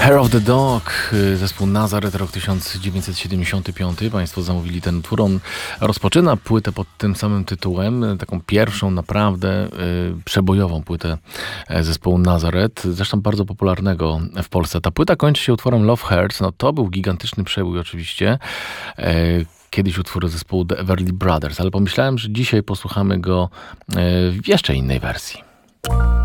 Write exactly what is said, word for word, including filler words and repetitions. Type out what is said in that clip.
Hair of the Dog, zespół Nazareth, rok tysiąc dziewięćset siedemdziesiąty piąty. Państwo zamówili ten utwór. On rozpoczyna płytę pod tym samym tytułem. Taką pierwszą, naprawdę y, przebojową płytę zespołu Nazareth. Zresztą bardzo popularnego w Polsce. Ta płyta kończy się utworem Love Hurts. No to był gigantyczny przebój oczywiście. Y, Kiedyś utwór zespołu The Everly Brothers. Ale pomyślałem, że dzisiaj posłuchamy go y, w jeszcze innej wersji.